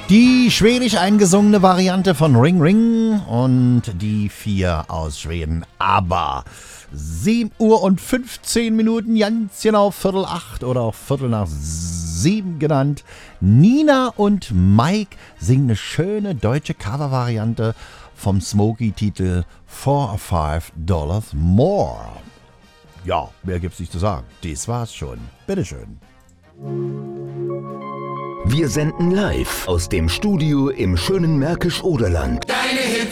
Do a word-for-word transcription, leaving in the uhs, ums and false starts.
Die schwedisch eingesungene Variante von Ring Ring und die vier aus Schweden. Aber sieben Uhr und fünfzehn Minuten, ganz genau Viertel acht oder auch Viertel nach sieben genannt. Nina und Mike singen eine schöne deutsche Covervariante vom Smokey-Titel Four or Five Dollars More. Ja, mehr gibt's nicht zu sagen. Das war's schon. Bitteschön. Wir senden live aus dem Studio im schönen Märkisch-Oderland. Deine